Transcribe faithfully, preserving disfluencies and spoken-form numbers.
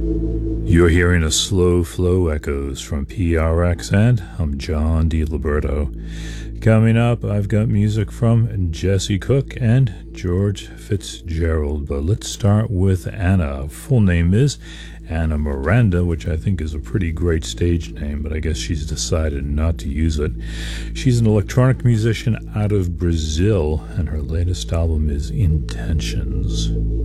You're hearing a slow flow echoes from P R X, and I'm John DiLiberto. Coming up, I've got music from Jesse Cook and George Fitzgerald, but let's start with Anna. Full name is Anna Miranda, which I think is a pretty great stage name, but I guess she's decided not to use it. She's an electronic musician out of Brazil, and her latest album is Intentions.